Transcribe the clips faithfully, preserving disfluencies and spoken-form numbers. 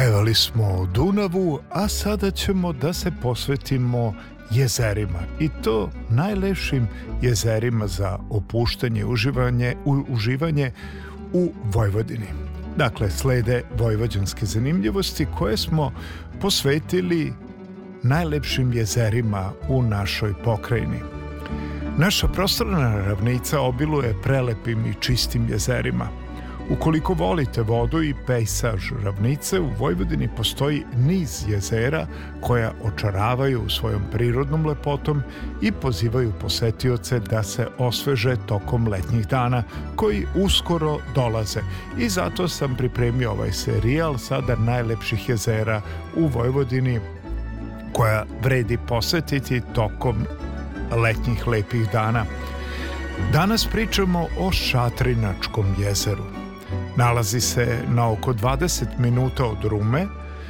Pevali smo o Dunavu, a sada ćemo da se posvetimo jezerima, i to najlepšim jezerima za opuštanje, uživanje, u, uživanje u Vojvodini. Dakle, slede vojvođanske zanimljivosti koje smo posvetili najlepšim jezerima u našoj pokrajini. Naša prostorna ravnica obiluje prelepim i čistim jezerima. Ukoliko volite vodu i pejsaž ravnice, u Vojvodini postoji niz jezera koja očaravaju svojom prirodnom lepotom i pozivaju posetioce da se osveže tokom letnjih dana koji uskoro dolaze. I zato sam pripremio ovaj serijal sada najlepših jezera u Vojvodini koja vredi posetiti tokom letnjih lepih dana. Danas pričamo o Šatrinačkom jezeru. Nalazi se na oko dvadeset minuta od Rume.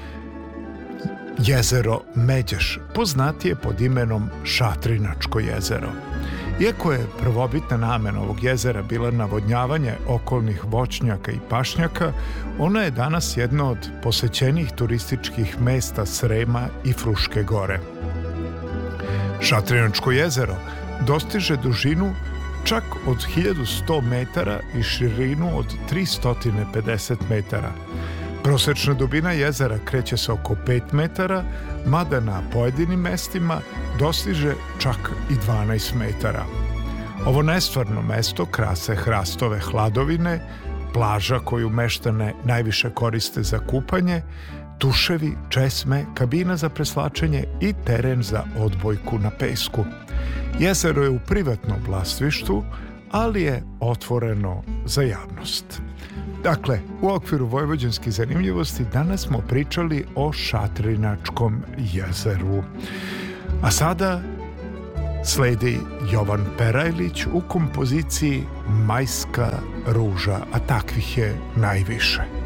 Jezero Međeš poznatije pod imenom Šatrinačko jezero. Iako je prvobitna namena ovog jezera bila navodnjavanje okolnih voćnjaka i pašnjaka, ono je danas jedno od posećenijih turističkih mesta Srema i Fruške gore. Šatrinačko jezero dostiže dužinu čak od hiljadu sto metara i širinu od tristo pedeset metara. Prosečna dubina jezera kreće se oko pet metara, mada na pojedinim mestima dostiže čak i dvanaest metara. Ovo nestvarno mesto krase hrastove hladovine, plaža koju meštane najviše koriste za kupanje, tuševi, česme, kabina za preslačenje i teren za odbojku na pesku. Jezero je u privatnom vlasništvu, ali je otvoreno za javnost. Dakle, u okviru vojvođanskih zanimljivosti danas smo pričali o Šatrinačkom jezeru. A sada sledi Jovan Perajlić u kompoziciji Majska ruža, a takvih je najviše.